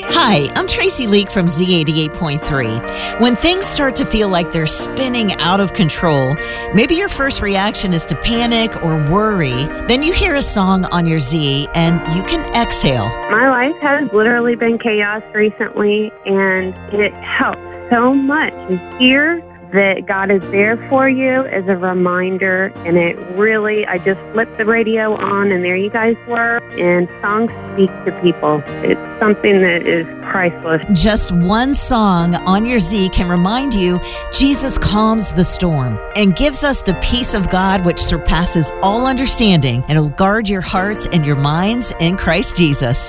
Hi, I'm Tracy Leak from Z88.3. When things start to feel like they're spinning out of control, maybe your first reaction is to panic or worry. Then you hear a song on your Z and you can exhale. My life has literally been chaos recently, and it helps so much to hear that God is there for you as a reminder. And it really, I just flipped the radio on and there you guys were. And songs speak to people. It's something that is priceless. Just one song on your Z can remind you Jesus calms the storm and gives us the peace of God which surpasses all understanding, and will guard your hearts and your minds in Christ Jesus.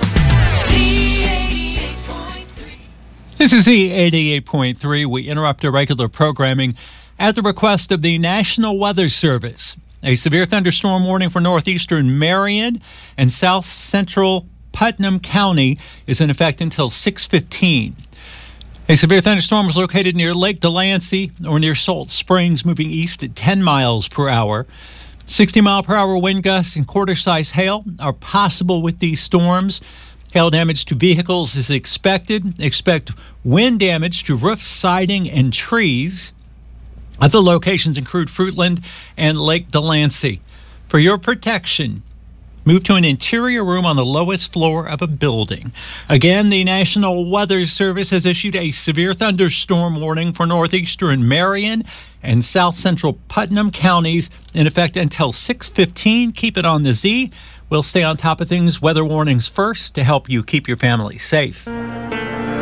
This is Z88.3. We interrupt our regular programming at the request of the National Weather Service. A severe thunderstorm warning for northeastern Marion and south central Putnam County is in effect until 6:15. A severe thunderstorm is located near Lake Delancey or near Salt Springs, moving east at 10 miles per hour. 60-mile-per-hour wind gusts and quarter-size hail are possible with these storms. Hail damage to vehicles is expected. Expect wind damage to roofs, siding, and trees. Other locations include Fruitland and Lake Delancey. For your protection, move to an interior room on the lowest floor of a building. Again, the National Weather Service has issued a severe thunderstorm warning for northeastern Marion and south central Putnam counties in effect until 6:15. Keep it on the Z. We'll stay on top of things. Weather warnings first to help you keep your family safe.